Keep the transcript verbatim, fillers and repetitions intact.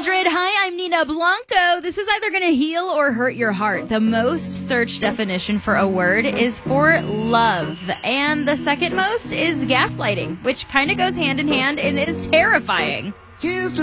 hundred. Hi, I'm Nina Blanco. This is either going to heal or hurt your heart. The most searched definition for a word is for love. And the second most is gaslighting, which kind of goes hand in hand and is terrifying. Here's